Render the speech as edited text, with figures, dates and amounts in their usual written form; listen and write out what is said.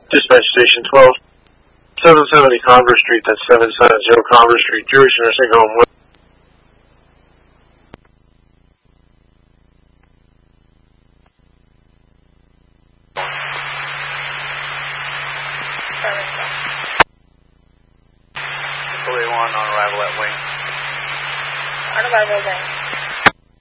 Dispatch Station 12. 770 Converse Street, that's 770 Converse Street, Jewish Nursing Home. Fully 1 on arrival at wing. On arrival at wing.